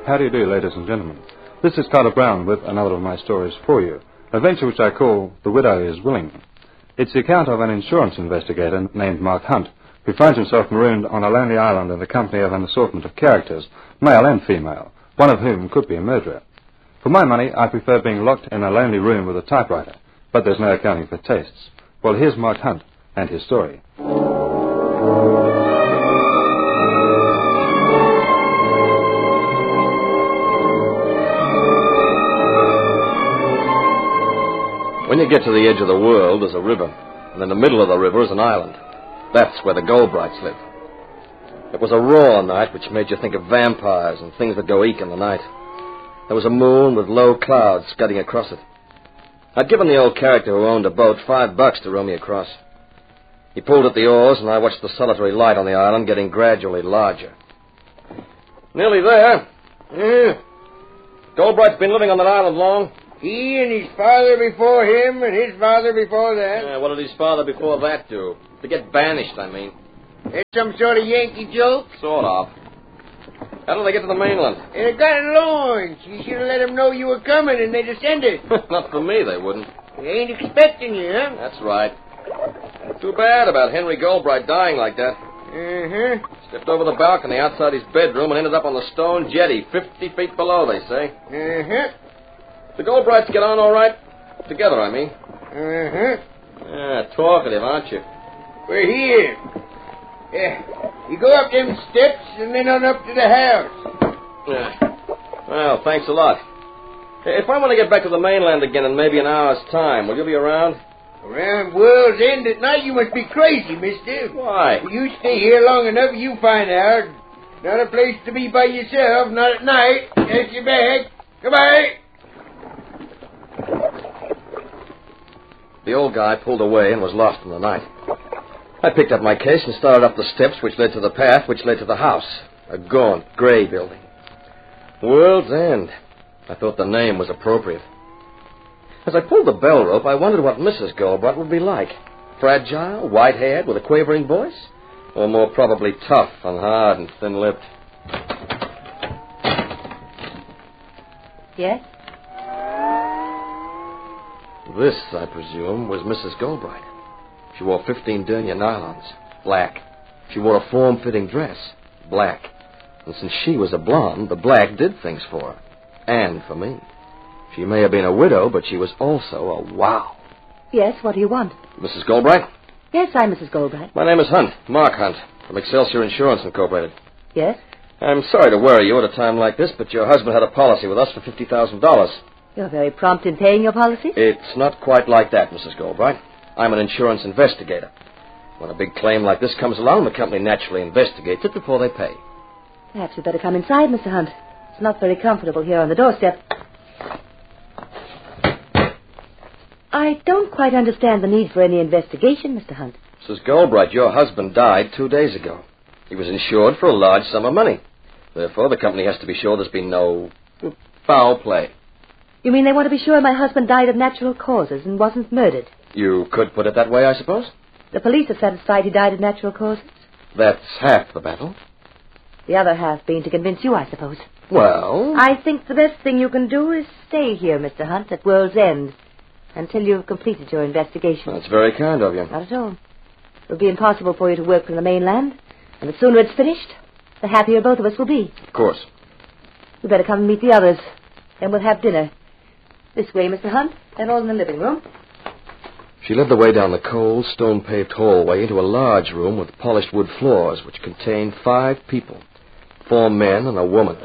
How do you do, ladies and gentlemen? This is Carter Brown with another of my stories for you, a venture which I call The Widow is Willing. It's the account of an insurance investigator named Mark Hunt, who finds himself marooned on a lonely island in the company of an assortment of characters, male and female, one of whom could be a murderer. For my money, I prefer being locked in a lonely room with a typewriter, but there's no accounting for tastes. Well, here's Mark Hunt and his story. When you get to the edge of the world, there's a river, and in the middle of the river is an island. That's where the Goldbrights live. It was a raw night, which made you think of vampires and things that go eek in the night. There was a moon with low clouds scudding across it. I'd given the old character who owned a boat $5 to row me across. He pulled at the oars, and I watched the solitary light on the island getting gradually larger. Nearly there. Yeah. Goldbright's been living on that island long? He and his father before him and his father before that. Yeah, what did his father before that do? To get banished, I mean. That's some sort of Yankee joke? Sort of. How did they get to the mainland? They got a launch. You should have let them know you were coming and they descended. Not for me, they wouldn't. They ain't expecting you, huh? That's right. Too bad about Henry Goldbright dying like that. Uh-huh. Stepped over the balcony outside his bedroom and ended up on the stone jetty, 50 feet below, they say. Uh-huh. The Goldbrights get on all right? Together, I mean. Uh-huh. Yeah, talkative, aren't you? We're here. Yeah. You go up them steps and then on up to the house. Yeah. Well, thanks a lot. If I want to get back to the mainland again in maybe an hour's time, will you be around? Around World's End at night? You must be crazy, mister. Why? You stay here long enough, you find out. Not a place to be by yourself, not at night. Get your bag. Goodbye. The old guy pulled away and was lost in the night. I picked up my case and started up the steps which led to the path which led to the house. A gaunt, gray building. World's End. I thought the name was appropriate. As I pulled the bell rope, I wondered what Mrs. Goldbright would be like. Fragile, white-haired, with a quavering voice? Or more probably tough and hard and thin-lipped? Yes? This, I presume, was Mrs. Goldbright. She wore 15 denier nylons, black. She wore a form-fitting dress, black. And since she was a blonde, the black did things for her. And for me. She may have been a widow, but she was also a wow. Yes, what do you want? Mrs. Goldbright? Yes, I'm Mrs. Goldbright. My name is Hunt, Mark Hunt, from Excelsior Insurance Incorporated. Yes? I'm sorry to worry you at a time like this, but your husband had a policy with us for $50,000. You're very prompt in paying your policy? It's not quite like that, Mrs. Goldbright. I'm an insurance investigator. When a big claim like this comes along, the company naturally investigates it before they pay. Perhaps you'd better come inside, Mr. Hunt. It's not very comfortable here on the doorstep. I don't quite understand the need for any investigation, Mr. Hunt. Mrs. Goldbright, your husband died 2 days ago. He was insured for a large sum of money. Therefore, the company has to be sure there's been no foul play. You mean they want to be sure my husband died of natural causes and wasn't murdered? You could put it that way, I suppose. The police are satisfied he died of natural causes? That's half the battle. The other half being to convince you, I suppose. Well... I think the best thing you can do is stay here, Mr. Hunt, at World's End, until you've completed your investigation. That's very kind of you. Not at all. It'll be impossible for you to work from the mainland, and the sooner it's finished, the happier both of us will be. Of course. You'd better come and meet the others. Then we'll have dinner. This way, Mr. Hunt. They're all in the living room. She led the way down the cold, stone-paved hallway into a large room with polished wood floors, which contained 5 people. 4 men and a woman.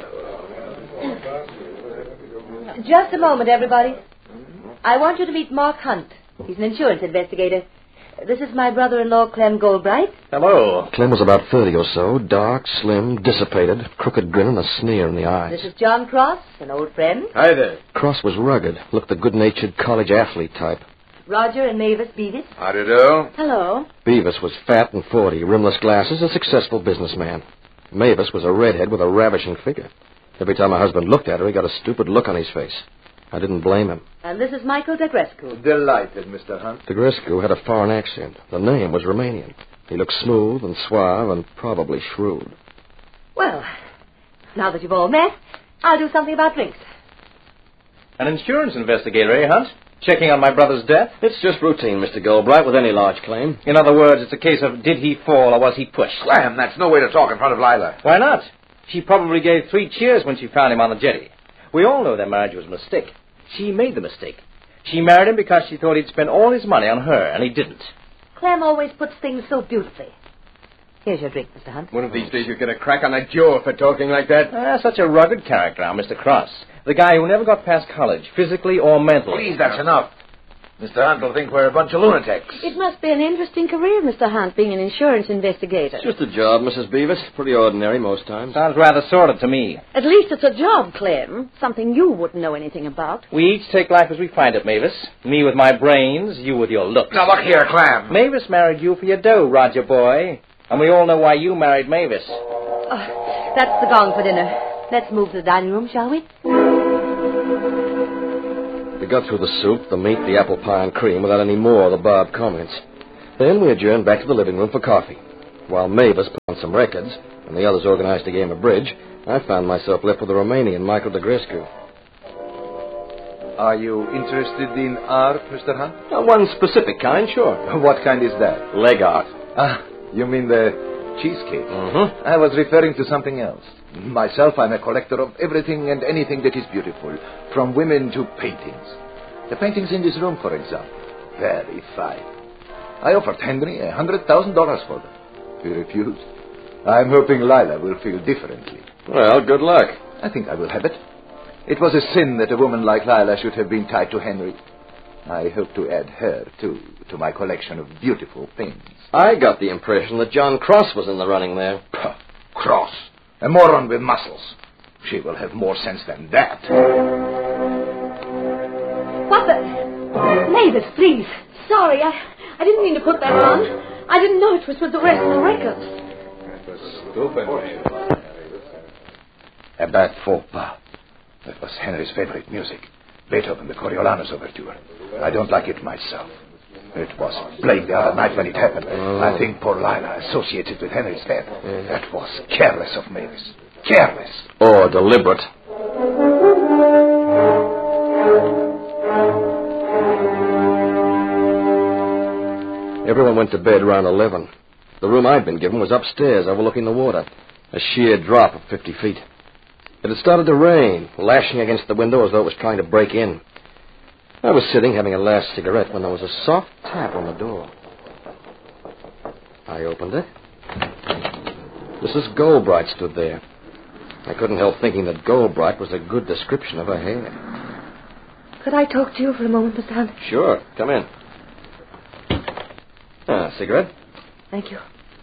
Just a moment, everybody. I want you to meet Mark Hunt. He's an insurance investigator. This is my brother-in-law, Clem Goldbright. Hello. Clem was about 30 or so, dark, slim, dissipated, crooked grin and a sneer in the eyes. This is John Cross, an old friend. Hi there. Cross was rugged, looked the good-natured college athlete type. Roger and Mavis Beavis. How do you do? Hello. Beavis was fat and 40, rimless glasses, a successful businessman. Mavis was a redhead with a ravishing figure. Every time my husband looked at her, he got a stupid look on his face. I didn't blame him. And this is Michael Degrescu. Delighted, Mr. Hunt. Degrescu had a foreign accent. The name was Romanian. He looked smooth and suave and probably shrewd. Well, now that you've all met, I'll do something about drinks. An insurance investigator, eh, Hunt? Checking on my brother's death? It's just routine, Mr. Goldbright, with any large claim. In other words, it's a case of did he fall or was he pushed? Clem, that's no way to talk in front of Lila. Why not? She probably gave 3 cheers when she found him on the jetty. We all know their marriage was a mistake. She made the mistake. She married him because she thought he'd spend all his money on her, and he didn't. Clem always puts things so beautifully. Here's your drink, Mr. Hunt. One of these days you'll get a crack on that jaw for talking like that. Such a rugged character, our Mr. Cross. The guy who never got past college, physically or mentally. Please, that's enough. Mr. Hunt will think we're a bunch of lunatics. It must be an interesting career, Mr. Hunt, being an insurance investigator. It's just a job, Mrs. Beavis. Pretty ordinary most times. Sounds rather sordid to me. At least it's a job, Clem. Something you wouldn't know anything about. We each take life as we find it, Mavis. Me with my brains, you with your looks. Now, look here, Clem. Mavis married you for your dough, Roger boy. And we all know why you married Mavis. Oh, that's the gong for dinner. Let's move to the dining room, shall we? We got through the soup, the meat, the apple pie and cream without any more of the barbed comments. Then we adjourned back to the living room for coffee. While Mavis put on some records and the others organized a game of bridge, I found myself left with the Romanian, Michael Degrescu. Are you interested in art, Mr. Hunt? One specific kind, sure. What kind is that? Leg art. Ah, you mean the cheesecake? Mm-hmm. I was referring to something else. Myself, I'm a collector of everything and anything that is beautiful, from women to paintings. The paintings in this room, for example, very fine. I offered Henry $100,000 for them. He refused. I'm hoping Lila will feel differently. Well, good luck. I think I will have it. It was a sin that a woman like Lila should have been tied to Henry. I hope to add her, too, to my collection of beautiful things. I got the impression that John Cross was in the running there. Puh, Cross. A moron with muscles. She will have more sense than that. What the... Mavis, please. Sorry, I didn't mean to put that on. I didn't know it was with the rest of the records. A bad faux pas. That was Henry's favorite music. Beethoven, the Coriolanus Overture. I don't like it myself. It was playing the other night when it happened. I think poor Lila associates it with Henry's death. That was careless of Mavis. Careless. Or deliberate. Everyone went to bed around 11. The room I'd been given was upstairs overlooking the water. A sheer drop of 50 feet. It had started to rain, lashing against the window as though it was trying to break in. I was sitting having a last cigarette when there was a soft tap on the door. I opened it. Mrs. Goldbright stood there. I couldn't help thinking that Goldbright was a good description of her hair. Could I talk to you for a moment, Mr. Hunt? Sure, come in. Cigarette? Thank you.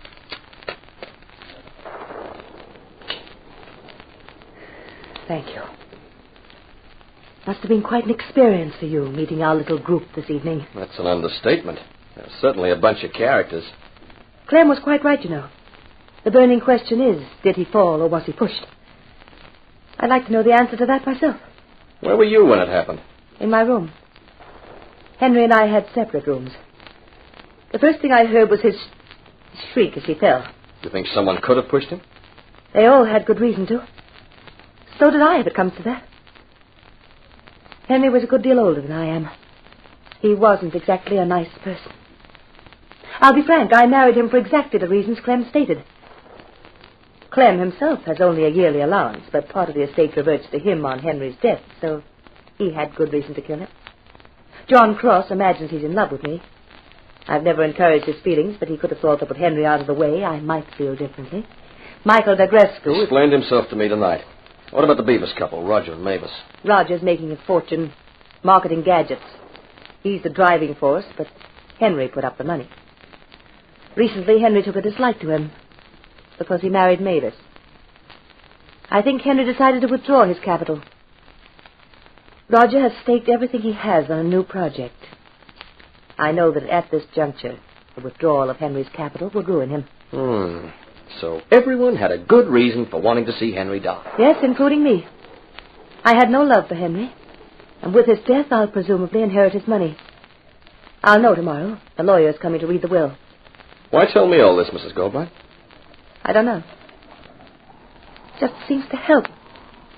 Thank you. Must have been quite an experience for you, meeting our little group this evening. That's an understatement. There's certainly a bunch of characters. Clem was quite right, you know. The burning question is, did he fall or was he pushed? I'd like to know the answer to that myself. Where were you when it happened? In my room. Henry and I had separate rooms. The first thing I heard was his shriek as he fell. You think someone could have pushed him? They all had good reason to. So did I, if it comes to that. Henry was a good deal older than I am. He wasn't exactly a nice person. I'll be frank, I married him for exactly the reasons Clem stated. Clem himself has only a yearly allowance, but part of the estate reverts to him on Henry's death, so he had good reason to kill him. John Cross imagines he's in love with me. I've never encouraged his feelings, but he could have thought to put Henry out of the way. I might feel differently. Michael Degrescu... Explained himself to me tonight. What about the Beavis couple, Roger and Mavis? Roger's making a fortune, marketing gadgets. He's the driving force, but Henry put up the money. Recently, Henry took a dislike to him because he married Mavis. I think Henry decided to withdraw his capital. Roger has staked everything he has on a new project. I know that at this juncture, the withdrawal of Henry's capital would ruin him. So everyone had a good reason for wanting to see Henry die. Yes, including me. I had no love for Henry, and with his death, I'll presumably inherit his money. I'll know tomorrow. The lawyer's coming to read the will. Why tell me all this, Mrs. Goldbright? I don't know. Just seems to help.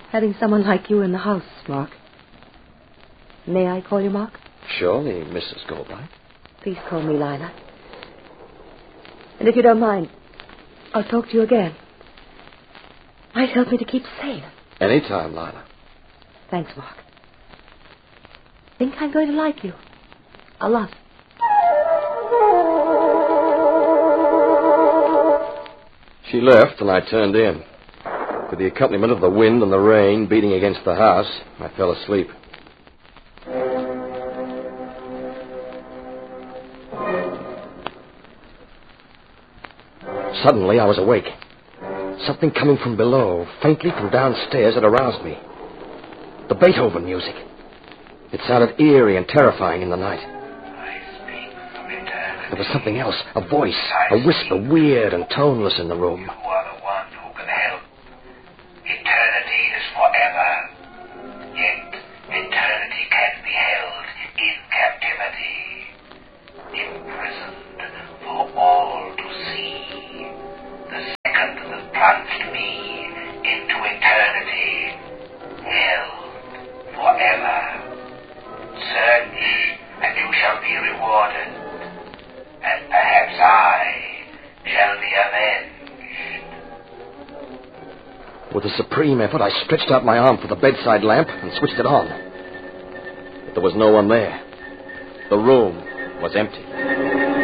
having someone like you in the house, Mark. May I call you Mark? Surely, Mrs. Goldbright. Please call me Lila. And if you don't mind, I'll talk to you again. Might help me to keep sane. Anytime, Lila. Thanks, Mark. Think I'm going to like you. A lot. She left, and I turned in. With the accompaniment of the wind and the rain beating against the house, I fell asleep. Suddenly, I was awake. Something coming from below, faintly from downstairs, had aroused me. The Beethoven music. It sounded eerie and terrifying in the night. There was something else, a voice, a whisper, weird and toneless in the room. You are the one who can help. Eternity is forever. Yet, eternity can be held in captivity. Imprisoned for all to see. The second that plunged me into eternity. Held forever. Search, and you shall be rewarded. And perhaps I shall be avenged. With a supreme effort, I stretched out my arm for the bedside lamp and switched it on. But there was no one there. The room was empty.